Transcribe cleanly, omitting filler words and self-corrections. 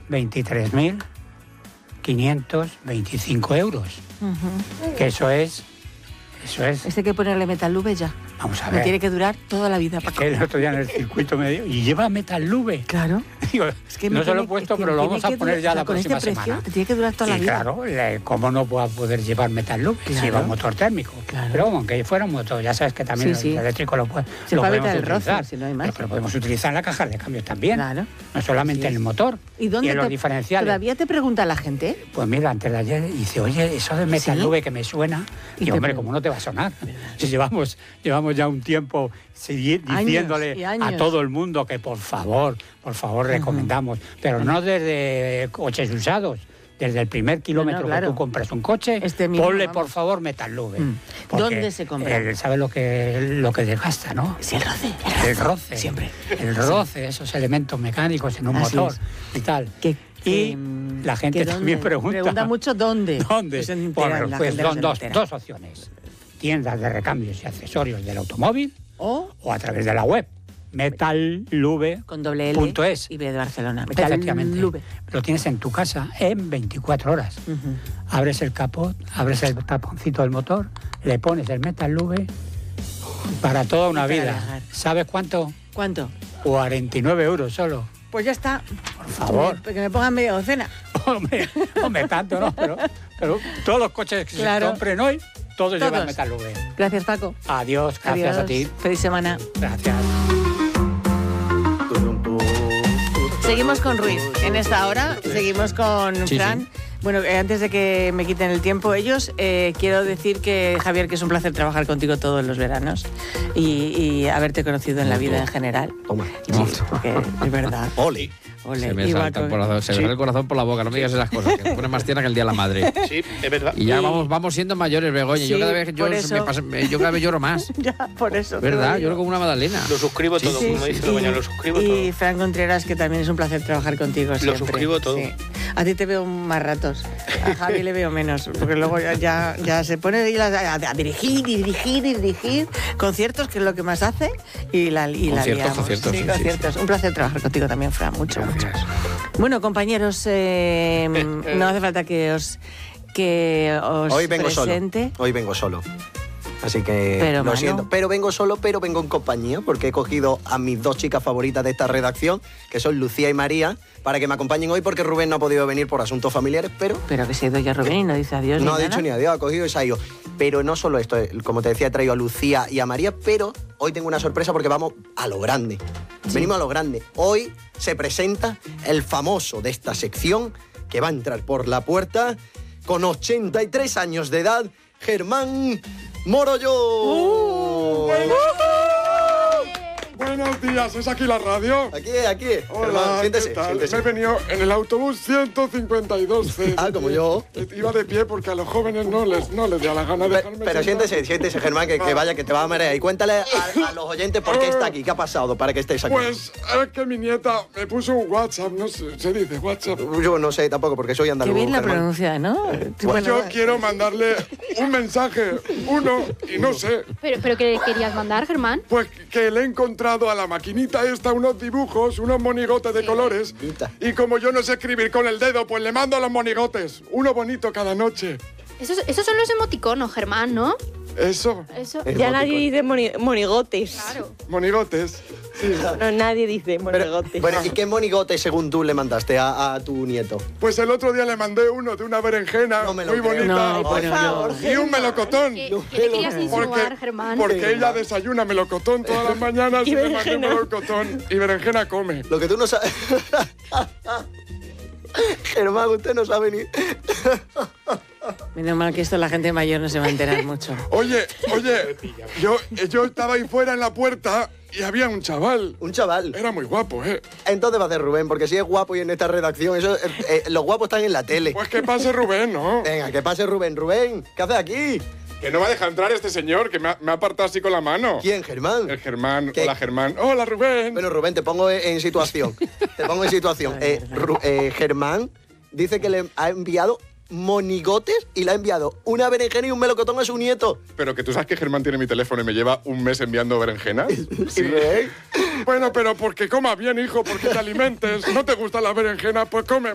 23.525 euros. Que eso es... Este hay que ponerle Metalube ya. Vamos a ver. Me tiene que durar toda la vida. Que el otro día en el circuito me dijo, ¿y lleva Metalube? Claro. Digo, es que no se lo he puesto, pero lo vamos a poner ya la próxima semana. Te tiene que durar toda la vida. Claro, ¿cómo no va a poder llevar Metalube? Claro. Si lleva un motor térmico. Claro. Pero aunque fuera un motor, ya sabes que también el eléctrico lo podemos utilizar. Si no hay más. Pero lo podemos utilizar en la caja de cambios también. Claro. No solamente en el motor. ¿Y dónde en los diferenciales. ¿Todavía te pregunta la gente? Pues mira, antes de ayer dice, oye, eso de Metalube que me suena. Y hombre, ¿cómo no te va a sonar? Si llevamos ya un tiempo diciéndole a todo el mundo que por favor recomendamos, pero no desde coches usados, desde el primer kilómetro que tú compras un coche, ponle por favor Metalube. ¿Dónde se compra? ¿Sabe lo que desgasta, no? Sí, el roce. Siempre. El roce, esos elementos mecánicos en un motor y tal. Y la gente también pregunta mucho dónde. Pues son dos opciones. Tiendas de recambios y accesorios del automóvil o a través de la web metalube.es y B de Barcelona. Efectivamente. Lo tienes en tu casa en 24 horas. Abres el capot, abres el taponcito del motor, le pones el Metalube para toda una vida. ¿Sabes cuánto? ¿Cuánto? 49 euros solo. Pues ya está. Por favor. Que me pongan media docena. Hombre, tanto no, pero todos los coches que se compren hoy, todos llevan Metalube. Gracias, Paco. Adiós, gracias a ti. Feliz semana. Gracias. Seguimos con Ruiz. En esta hora seguimos con Fran. Sí. Bueno, antes de que me quiten el tiempo ellos, quiero decir que, Javier, que es un placer trabajar contigo todos los veranos y haberte conocido en la vida en general. Toma. Sí, porque es verdad. Ole. Se me salta el corazón, se me sale el corazón por la boca, no me digas esas cosas, que me pone más tierna que el día de la madre. Sí, es verdad. Y ya vamos siendo mayores, Begoña. Sí, yo cada vez lloro más. Ya, por eso. ¿Verdad? Lloro como una magdalena. Lo suscribo todo, como dice Begoña, lo suscribo todo. Y Fran Contreras, que también es un placer trabajar contigo siempre. Lo suscribo todo. Sí. A ti te veo más ratos, a Javi le veo menos, porque luego ya se pone a dirigir conciertos, que es lo que más hace, y la liamos. Conciertos. Sí. Un placer trabajar contigo también, Fran, mucho. Bueno, compañeros, no hace falta que os Hoy vengo presente. Hoy vengo solo. Así que lo siento. Pero vengo solo, pero vengo en compañía, porque he cogido a mis dos chicas favoritas de esta redacción, que son Lucía y María, para que me acompañen hoy, porque Rubén no ha podido venir por asuntos familiares, pero que se ha ido ya Rubén y no dice adiós. No ha dicho ni adiós, ha cogido y se ha ido. Pero no solo esto, como te decía, he traído a Lucía y a María, pero hoy tengo una sorpresa porque vamos a lo grande. Sí. Venimos a lo grande. Hoy se presenta el famoso de esta sección, que va a entrar por la puerta con 83 años de edad, Germán Morollo. Buenos días, ¿es aquí la radio? Aquí. Hola, Germán, siéntese, ¿qué tal? siéntese. Me he venido en el autobús 152C. Como yo. Iba de pie porque a los jóvenes no les da la gana de dejarme. Pero siéntese, Germán, que vaya, que te va a marear. Y cuéntale a los oyentes por qué está aquí, qué ha pasado para que estés aquí. Pues es que mi nieta me puso un WhatsApp, no sé, se dice WhatsApp. Yo no sé tampoco, porque soy andaluz. Qué bien la Germán. pronuncia, ¿no? Pues yo quiero mandarle un mensaje, y no sé. ¿Pero qué querías mandar, Germán? Pues que le he encontrado a la maquinita esta unos dibujos, unos monigotes de colores. Y como yo no sé escribir con el dedo, pues le mando los monigotes. Uno bonito cada noche. Esos son los emoticonos, Germán, ¿no? Eso. Ya nadie dice monigotes. Claro. Monigotes. Sí. No, nadie dice monigotes. Bueno, ¿y qué monigote, según tú, le mandaste a tu nieto? Pues el otro día le mandé uno de una berenjena muy bonita. No, por favor. Y un melocotón. ¿Qué te querías insinuar, Germán? Porque ella desayuna melocotón todas las mañanas y le mandé un melocotón. Y berenjena come. Lo que tú no sabes... Germán, usted no sabe ni... Menos mal que esto la gente mayor no se va a enterar mucho. Oye, yo estaba ahí fuera en la puerta y había un chaval. Un chaval. Era muy guapo, ¿eh? Entonces va a ser Rubén, porque si es guapo y en esta redacción, los guapos están en la tele. Pues que pase Rubén, ¿no? Venga, que pase Rubén. Rubén, ¿qué haces aquí? Que no va a dejar entrar este señor, que me ha apartado así con la mano. ¿Quién, Germán? El Germán. ¿Qué? Hola, Germán. Hola, Rubén. Bueno, Rubén, te pongo en situación. Germán dice que le ha enviado monigotes y le ha enviado una berenjena y un melocotón a su nieto. Pero que tú sabes que Germán tiene mi teléfono y me lleva un mes enviando berenjenas. Sí. Bueno, pero porque comas bien, hijo, porque te alimentes. ¿No te gusta la berenjena? Pues come.